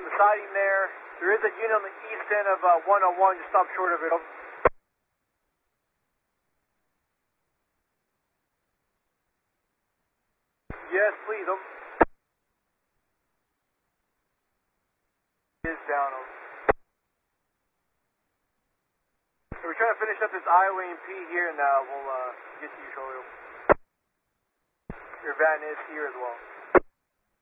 the siding there. There is a unit on the east end of 101, just stop short of it. Yes, please. Is down. So we're trying to finish up this Iowa A&P here, and we'll get to you shortly. Your van is here as well.